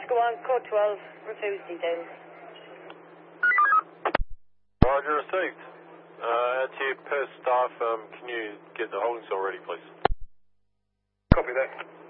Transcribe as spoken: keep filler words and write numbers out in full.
Oscar one, code twelve, refuse details. Roger, received. Uh, out to you per staff, um, can you get the holding cell ready, please? Copy that.